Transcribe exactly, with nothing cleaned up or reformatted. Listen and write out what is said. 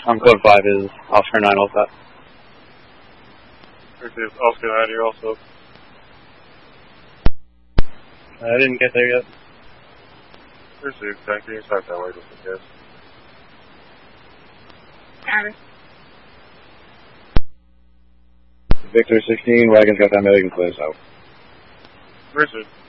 On code five is Oscar nine all set. Received. Oscar nine, you're also. I didn't get there yet. Received. Thank you. Start that way just in case. Victor sixteen, wagons got that medic in place out. Received.